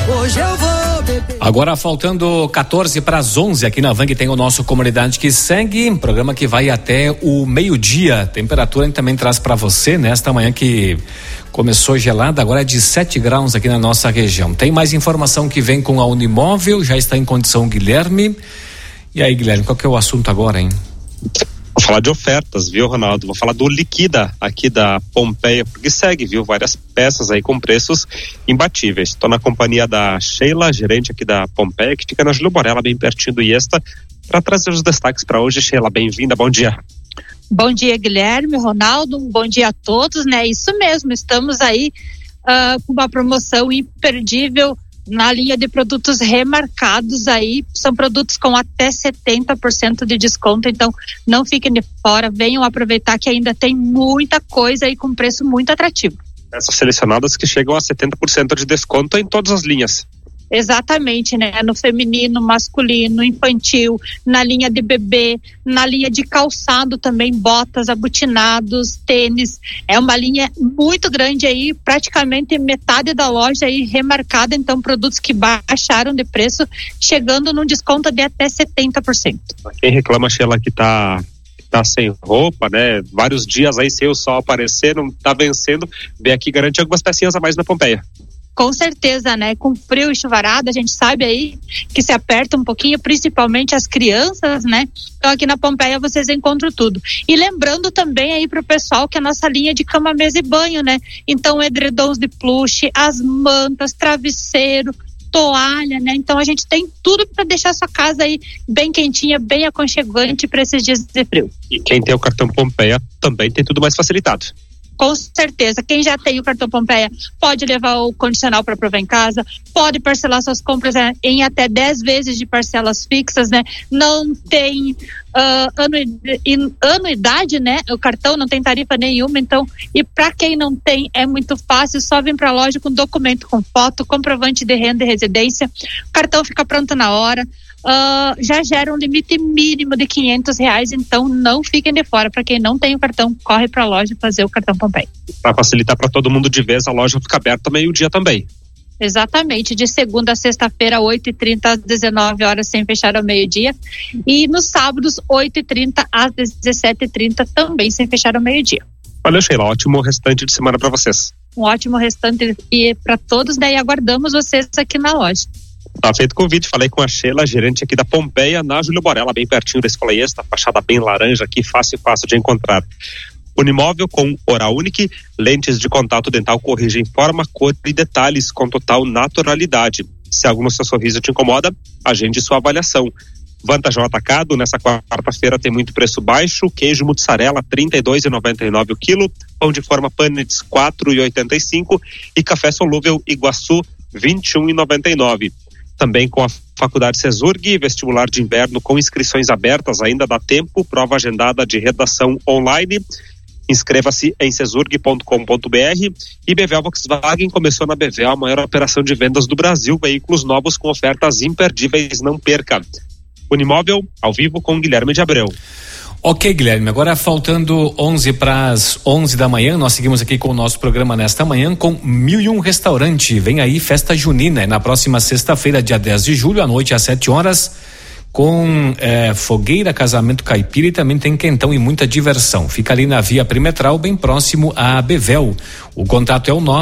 Hoje eu vou beber. Agora faltando 14 para as 11 aqui na Vang tem o nosso Comunidade que Segue, programa que vai até o meio-dia. Temperatura a gente também traz para você nesta manhã que começou gelada, agora é de 7 graus aqui na nossa região. Tem mais informação que vem com a Unimóvel, já está em condição Guilherme. E aí, Guilherme, qual que é o assunto agora, hein? Vou falar de ofertas, viu, Ronaldo? Vou falar do Liquida aqui da Pompeia, porque segue, viu, várias peças aí com preços imbatíveis. Estou na companhia da Sheila, gerente aqui da Pompeia, que fica na Júlio Borella, bem pertinho do Iesta, para trazer os destaques para hoje. Sheila, bem-vinda, bom dia. Bom dia, Guilherme, Ronaldo, bom dia a todos, né? Isso mesmo, estamos aí com uma promoção imperdível na linha de produtos remarcados aí, são produtos com até 70% de desconto, então não fiquem de fora, venham aproveitar que ainda tem muita coisa aí com preço muito atrativo. Essas selecionadas que chegam a 70% de desconto em todas as linhas. Exatamente, né? No feminino, masculino, infantil, na linha de bebê, na linha de calçado também, botas, abotinados, tênis. É uma linha muito grande aí, praticamente metade da loja aí remarcada, então produtos que baixaram de preço, chegando num desconto de até 70%. Quem reclama, Sheila, que tá sem roupa, né? Vários dias aí sem o sol aparecer, não tá vencendo, vem aqui garante algumas pecinhas a mais na Pompeia. Com certeza, né? Com frio e chuvarada, a gente sabe aí que se aperta um pouquinho, principalmente as crianças, né? Então aqui na Pompeia vocês encontram tudo. E lembrando também aí pro pessoal que a nossa linha de cama, mesa e banho, né? Então edredons de plush, as mantas, travesseiro, toalha, né? Então a gente tem tudo para deixar sua casa aí bem quentinha, bem aconchegante para esses dias de frio. E quem tem o cartão Pompeia também tem tudo mais facilitado. Com certeza, quem já tem o cartão Pompeia pode levar o condicional para provar em casa, pode parcelar suas compras em até 10 vezes de parcelas fixas, né? Não tem anuidade, né? O cartão não tem tarifa nenhuma, então, e para quem não tem, é muito fácil, só vem para a loja com documento com foto, comprovante de renda e residência, o cartão fica pronto na hora. Já gera um limite mínimo de R$500, então não fiquem de fora. Para quem não tem o cartão, corre para a loja fazer o cartão Pompeia. Para facilitar para todo mundo de vez, a loja fica aberta meio-dia também. Exatamente, de segunda a sexta-feira, 8h30 às 19 horas, sem fechar ao meio-dia. E nos sábados, 8h30 às 17h30, também sem fechar ao meio-dia. Valeu, Sheila, ótimo restante de semana para vocês. Um ótimo restante e para todos, né? E aguardamos vocês aqui na loja. Tá feito o convite, falei com a Sheila, gerente aqui da Pompeia, na Júlio Borella, bem pertinho da Escola Iesta, fachada bem laranja aqui, fácil de encontrar. Unimóvel com Oral Unique, lentes de contato dental corrigem forma, cor e detalhes com total naturalidade. Se algo no seu sorriso te incomoda, agende sua avaliação. Vantajão Atacado, nessa quarta-feira tem muito preço baixo, queijo mussarela R$ 32,99 o quilo, pão de forma Panetes R$ 4,85 e café solúvel Iguaçu R$ 21,99. Também com a Faculdade Cesurg, vestibular de inverno com inscrições abertas, ainda dá tempo, prova agendada de redação online. Inscreva-se em cesurg.com.br. E Bevel Volkswagen começou na Bevel a maior operação de vendas do Brasil, veículos novos com ofertas imperdíveis, não perca. Unimóvel, ao vivo com Guilherme de Abreu. Ok, Guilherme, agora faltando 11 para as 11 da manhã, nós seguimos aqui com o nosso programa nesta manhã com 1001 Restaurante. Vem aí festa junina, na próxima sexta-feira, dia 10 de julho, à noite às 7 horas, com fogueira, casamento caipira e também tem quentão e muita diversão. Fica ali na Via Perimetral, bem próximo à Bevel. O contato é o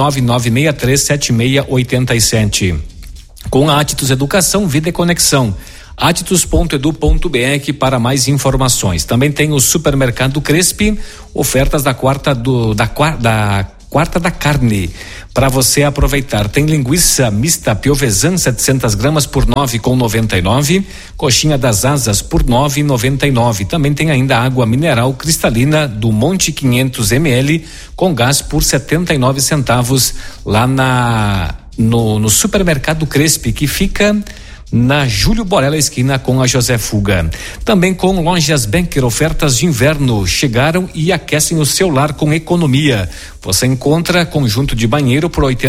999637687. Com a Atitus Educação, Vida e Conexão. atitus.edu.br para mais informações. Também tem o Supermercado Crespi, ofertas da quarta da carne para você aproveitar. Tem linguiça mista Piovesan 700 gramas por 9,99, coxinha das asas por 9,99. Também tem ainda água mineral cristalina do Monte 500 ml com gás por 79 centavos lá no Supermercado Crespi, que fica na Júlio Borella, esquina com a José Fuga. Também com Lojas Banker, ofertas de inverno chegaram e aquecem o seu lar com economia. Você encontra conjunto de banheiro por